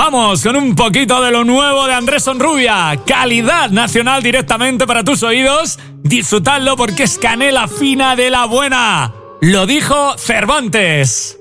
Vamos con un poquito de lo nuevo de Andrés Onrubia. Calidad nacional directamente para tus oídos. Disfrutadlo porque es canela fina de la buena. Lo dijo Cervantes.